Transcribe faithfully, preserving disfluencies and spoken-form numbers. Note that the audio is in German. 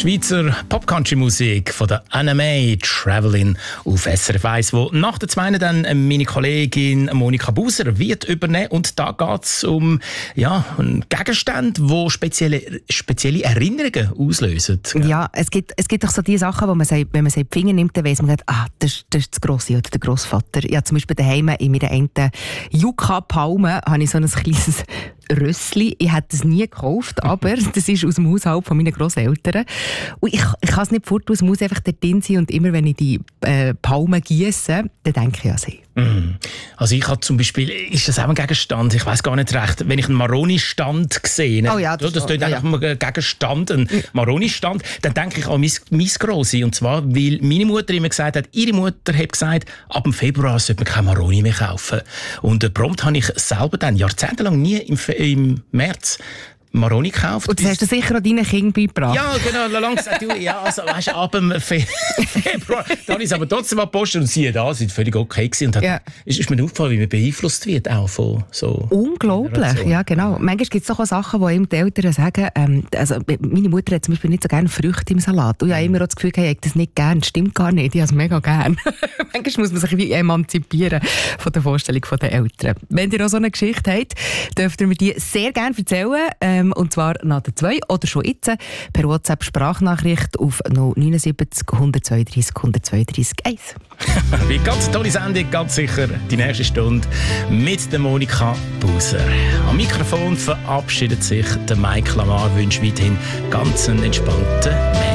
Schweizer Pop-Country-Musik von der Anna May, «Travelin» auf S R F eins, wo nach der zweiten dann meine Kollegin Monika Buser wird übernehmen. Und da geht es um ja, einen Gegenstand, der spezielle, spezielle Erinnerungen auslösen. Ja, ja es, gibt, es gibt doch so die Sachen, wo man sagt, wenn man sie in die Finger nimmt, dann weiss man, ah, das, das ist das Grosse oder der Grossvater. Ja, zum Beispiel daheim in meiner einen Yucca-Palme habe ich so ein kleines Rössli. Ich hätte es nie gekauft, aber das ist aus dem Haushalt von meinen Grosseltern. Und ich, ich kann es nicht fort, es muss einfach dort drin sein. Und immer wenn ich die äh, Palmen giesse, dann denke ich an sie. Mm. Also ich habe zum Beispiel, ist das auch ein Gegenstand? Ich weiss gar nicht recht. Wenn ich einen Maroni-Stand sehe, oh ja, das, das ist ja, ja. einfach ein Gegenstand, ein Maroni-Stand, dann denke ich an mein, mein Grossi. Und zwar, weil meine Mutter immer gesagt hat, ihre Mutter hat gesagt, ab dem Februar sollte man kein Maroni mehr kaufen. Und äh, prompt habe ich selber dann jahrzehntelang nie im, im März Maroni gekauft. Und das hast du sicher auch deinen Kindern beigebracht. Ja, genau. Lang gesagt, du, ja, also, weißt, ab dem Fe- Februar. Dann habe ich es aber trotzdem gepostet und siehe da, sie sind völlig okay gewesen. Und hat, ja. ist, ist mir aufgefallen, wie man beeinflusst wird auch von so. Unglaublich, ja genau. Manchmal gibt es doch auch Sachen, wo ihm die Eltern sagen, ähm, also meine Mutter hat zum Beispiel nicht so gerne Früchte im Salat. Und ich habe immer auch das Gefühl, ich hätte das nicht gern. Stimmt gar nicht, ich habe es mega gern. Manchmal muss man sich wie emanzipieren von der Vorstellung der Eltern. Wenn ihr auch so eine Geschichte habt, dürft ihr mir die sehr gerne erzählen. Ähm, und zwar nach der zwei oder schon jetzt per WhatsApp-Sprachnachricht auf null neun sieben null eins zwei drei null zwei drei eins. Wie ganz tolle Sendung, ganz sicher die nächste Stunde mit der Monika Buser. Am Mikrofon verabschiedet sich der Mike Lamar, wünscht weiterhin ganz einen entspannten